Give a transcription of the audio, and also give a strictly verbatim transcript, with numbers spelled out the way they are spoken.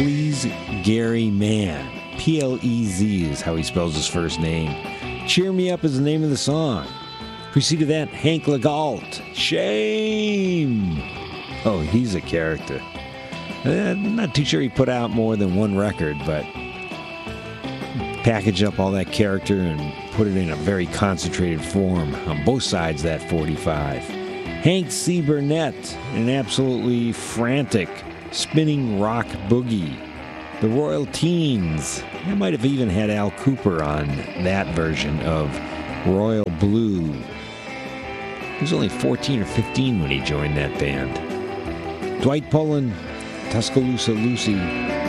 Please Gary Mann. P L E Z is how he spells his first name. Cheer Me Up is the name of the song. Preceded that, Hank Legault. Shame! Oh, he's a character. I'm not too sure he put out more than one record, but package up all that character and put it in a very concentrated form on both sides of that forty-five. Hank C. Burnett, an absolutely frantic spinning rock boogie. The Royal Teens. I might have even had Al Cooper on that version of Royal Blue. He was only fourteen or fifteen when he joined that band. Dwight Pullen, Tuscaloosa Lucy.